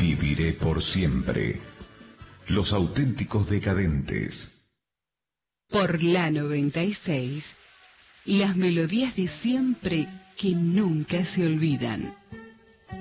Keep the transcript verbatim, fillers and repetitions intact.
Viviré por siempre. Los auténticos decadentes. Por la noventa y seis, las melodías de siempre que nunca se olvidan.